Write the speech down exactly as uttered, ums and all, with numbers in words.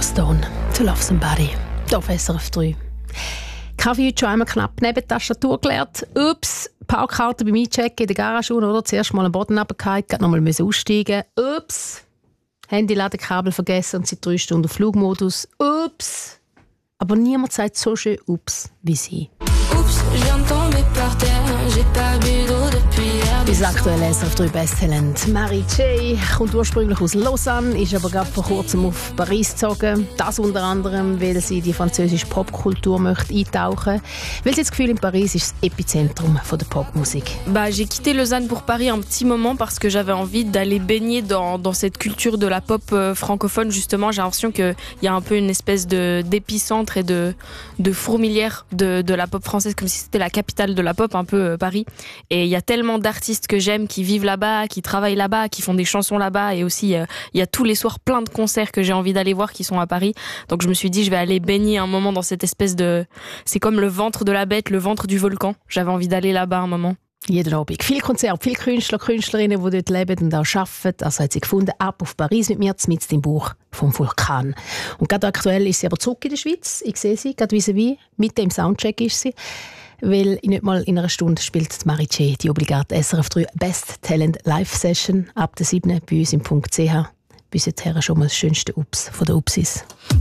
Stone, «To Love Somebody», hier auf S R F drei. Kaffee heute schon einmal knapp neben der Tastatur geleert. Ups, Parkkarte beim Einchecken in der Garage, oder? Zuerst mal am Boden runtergefallen, gerade nochmal aussteigen. Ups, Handy-Ladekabel vergessen und seit drei Stunden Flugmodus. Ups. Aber niemand sagt so schön Ups wie sie. Ups, je viens de tomber par terre, j'ai pas bu d'eau depuis hier. Das aktuelle S R F drei Besttalent. Mary J. kommt ursprünglich aus Lausanne, ist aber gerade vor kurzem auf Paris gezogen. Das unter anderem, weil sie die französische Popkultur möchte eintauchen möchte. Weil sie das Gefühl, in Paris ist das Epizentrum von der Popmusik. Bah, j'ai quitté Lausanne pour Paris un petit moment parce que j'avais envie d'aller baigner dans, dans cette culture de la pop euh, francophone. Justement, j'ai l'impression qu'il y a un peu une espèce de, d'épicentre et de, de fourmilière de, de la pop française, comme si c'était la capitale de la pop, un peu euh, Paris. Et il y a tellement d'artistes que j'aime qui vivent là-bas, qui travaillent là-bas, qui font des chansons là-bas. Et aussi, il euh, y a tous les soirs plein de concerts que j'ai envie d'aller voir qui sont à Paris. Donc je me suis dit, je vais aller baigner un moment dans cette espèce de... C'est comme le ventre de la bête, le ventre du volcan. J'avais envie d'aller là-bas un moment. Jeden Abend. Viele Konzerte, viele Künstler, Künstlerinnen, die dort leben und auch arbeiten. Also hat sie gefunden, ab auf Paris mit mir, mit dem Buch vom Vulkan. Und gerade aktuell ist sie aber zurück in der Schweiz. Ich sehe sie, gerade vis-à-vis. Mit dem Soundcheck ist sie. Weil in nicht mal in einer Stunde spielt Mary J. die obligate S R F drei Best Talent Live Session ab der siebten bei uns im Punkt C H. Bis jetzt schon mal das schönste Ups von den Upsis.